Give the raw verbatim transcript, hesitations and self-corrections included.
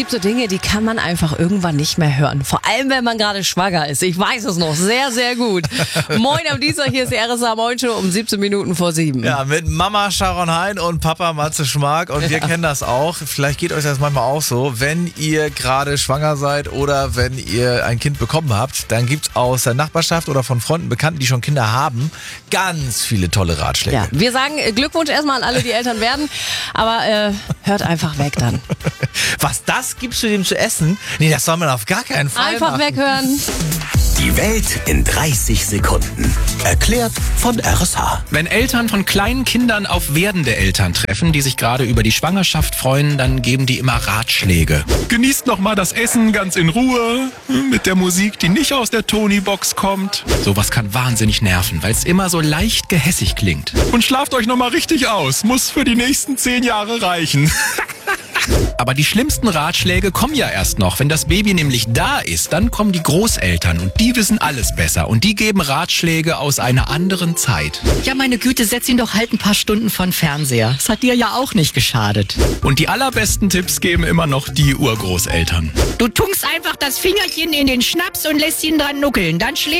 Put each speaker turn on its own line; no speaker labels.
gibt so Dinge, die kann man einfach irgendwann nicht mehr hören. Vor allem, wenn man gerade schwanger ist. Ich weiß es noch sehr, sehr gut. Moin am Dienstag, hier ist die R S A Moin Show um siebzehn Minuten vor sieben.
Ja, mit Mama Sharon Hein und Papa Matze Schmark. Und wir ja. kennen das auch. Vielleicht geht euch das manchmal auch so. Wenn ihr gerade schwanger seid oder wenn ihr ein Kind bekommen habt, dann gibt's aus der Nachbarschaft oder von Freunden, Bekannten, die schon Kinder haben, ganz viele tolle Ratschläge.
Ja, wir sagen Glückwunsch erstmal an alle, die Eltern werden. Aber äh, hört einfach weg dann.
Was das gibst du dem zu essen? Nee, das soll man auf gar keinen Fall
Einfach
machen.
weghören.
Die Welt in dreißig Sekunden. Erklärt von R S H.
Wenn Eltern von kleinen Kindern auf werdende Eltern treffen, die sich gerade über die Schwangerschaft freuen, dann geben die immer Ratschläge.
Genießt noch mal das Essen ganz in Ruhe, mit der Musik, die nicht aus der Tony-Box kommt.
Sowas kann wahnsinnig nerven, weil es immer so leicht gehässig klingt.
Und schlaft euch noch mal richtig aus. Muss für die nächsten zehn Jahre reichen.
Aber die schlimmsten Ratschläge kommen ja erst noch. Wenn das Baby nämlich da ist, dann kommen die Großeltern und die wissen alles besser. Und die geben Ratschläge aus einer anderen Zeit.
Ja, meine Güte, setz ihn doch halt ein paar Stunden von Fernseher. Das hat dir ja auch nicht geschadet.
Und die allerbesten Tipps geben immer noch die Urgroßeltern.
Du tunkst einfach das Fingerchen in den Schnaps und lässt ihn dran nuckeln. Dann schläft